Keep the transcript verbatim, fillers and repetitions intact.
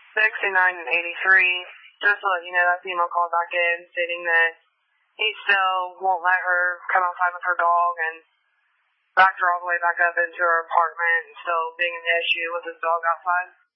sixty-nine and eighty-three. Just to let you know, that female called back in stating that he still won't let her come outside with her dog and backed her all the way back up into her apartment and still being an issue with his dog outside.